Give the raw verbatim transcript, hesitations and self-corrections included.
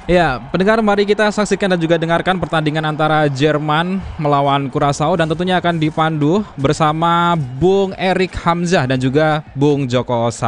Ya, pendengar, mari kita saksikan dan juga dengarkan pertandingan antara Jerman melawan Kurasaw dan tentunya akan dipandu bersama Bung Erik Hamzah dan juga Bung Joko